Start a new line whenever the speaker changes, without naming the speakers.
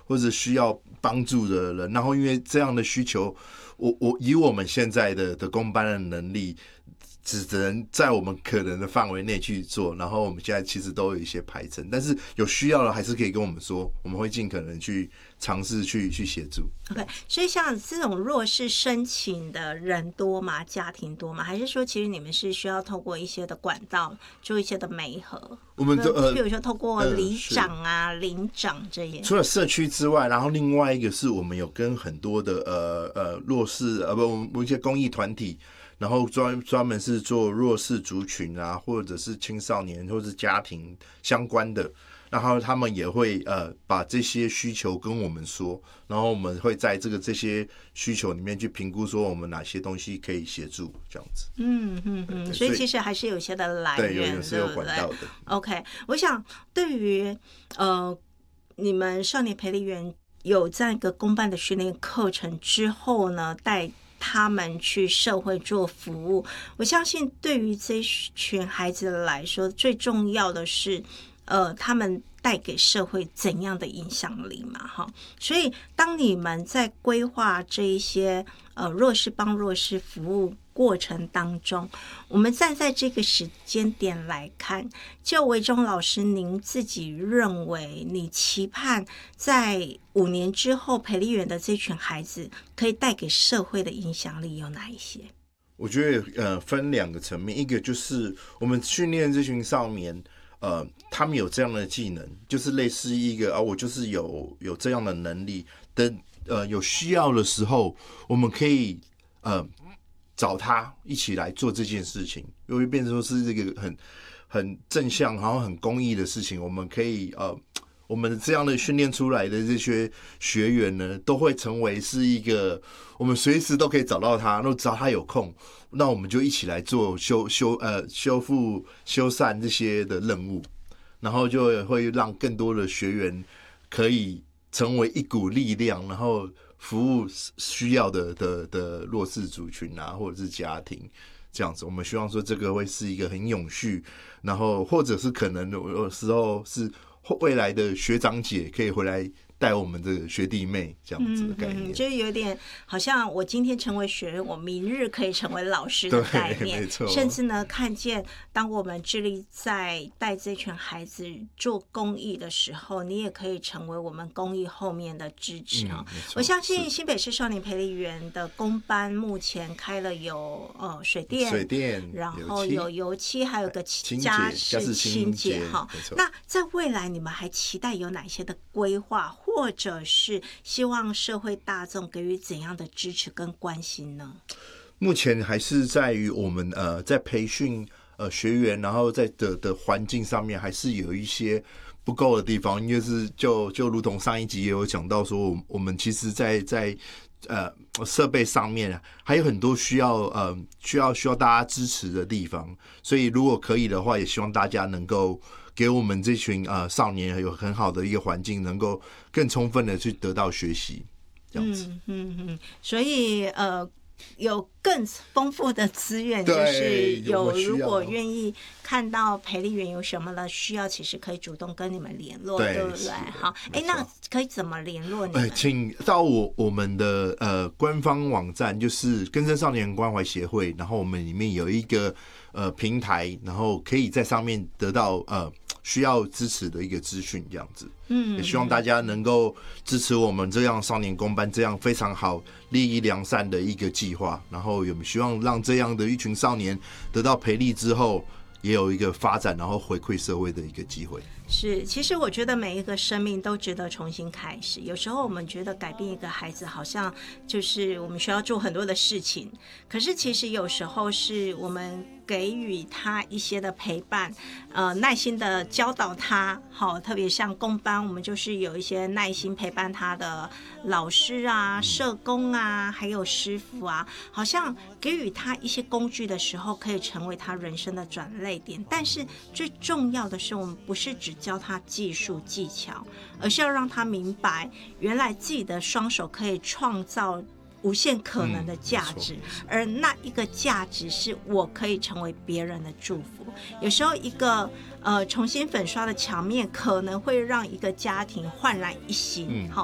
或者需要帮助的人，然后因为这样的需求，以我们现在的公班的能力，只能在我们可能的范围内去做，然后我们现在其实都有一些排程，但是有需要的还是可以跟我们说，我们会尽可能去尝试去协助。
OK， 所以像这种弱势申请的人多吗？家庭多吗？还是说其实你们是需要透过一些的管道做一些的媒合？
我们
比如说透过里长啊、邻长这些。
除了社区之外，然后另外一个是我们有跟很多的弱势我们一些公益团体。然后专门是做弱势族群啊，或者是青少年或者是家庭相关的，然后他们也会把这些需求跟我们说，然后我们会在这些需求里面去评估说我们哪些东西可以协助这样子。
所以其实还是有些的来源，
对，有管道的。
OK， 我想对于你们少年培力员有这样一个公办的训练课程之后呢，带他们去社会做服务，我相信对于这群孩子来说，最重要的是他们带给社会怎样的影响力嘛，哈。所以当你们在规划这一些弱势帮弱势服务过程当中，我们站在这个时间点来看，就维中老师您自己认为，你期盼在5年之后培力园的这群孩子可以带给社会的影响力有哪一些？
我觉得分2个层面，一个就是我们训练这群少年，他们有这样的技能，就是类似一个我就是有这样的能力，等有需要的时候，我们可以找他一起来做这件事情，因为变成说是这个很正向，然后很公益的事情。我们可以我们这样的训练出来的这些学员呢，都会成为是一个我们随时都可以找到他，然后只要他有空，那我们就一起来做修复修缮这些的任务，然后就会让更多的学员可以成为一股力量，然后服务需要的弱势族群啊，或者是家庭这样子。我们希望说这个会是一个很永续，然后或者是可能有时候是未来的学长姐可以回来带我们的学弟妹这样子的概念，
就是有点好像我今天成为学员，我明日可以成为老师的概念，甚至呢，看见当我们致力在带这群孩子做公益的时候，你也可以成为我们公益后面的支持我相信新北市少年培力园的公班目前开了有水电，然后有油漆，还有个家事清洁哈。那在未来你们还期待有哪些的规划，或者是希望社会大众给予怎样的支持跟关心呢？
目前还是在于我们在培训学员，然后在的环境上面还是有一些不够的地方，因为就如同上一集也有讲到说，我们其实在设备上面还有很多需要大家支持的地方，所以如果可以的话，也希望大家能够给我们这群少年有很好的一个环境，能够更充分的去得到学习，这样子。
所以有更丰富的资源，就是如果愿意看到培力园有什么的需要，其实可以主动跟你们联络， 对不对？好，那可以怎么联络你们？
请到我们的官方网站，就是更生少年关怀协会，然后我们里面有一个平台，然后可以在上面得到需要支持的一个资讯，这样子。也希望大家能够支持我们这样少年公班这样非常好、利益良善的一个计划，然后也希望让这样的一群少年得到培力之后，也有一个发展，然后回馈社会的一个机会。
是，其实我觉得每一个生命都值得重新开始。有时候我们觉得改变一个孩子，好像就是我们需要做很多的事情，可是其实有时候是我们给予他一些的陪伴，耐心的教导他。好，特别像公班，我们就是有一些耐心陪伴他的老师啊、社工啊，还有师傅啊，好像给予他一些工具的时候，可以成为他人生的转捩点。但是最重要的是，我们不是只教他技术技巧，而是要让他明白，原来自己的双手可以创造无限可能的价值，而那一个价值是我可以成为别人的祝福。有时候一个重新粉刷的墙面可能会让一个家庭焕然一新，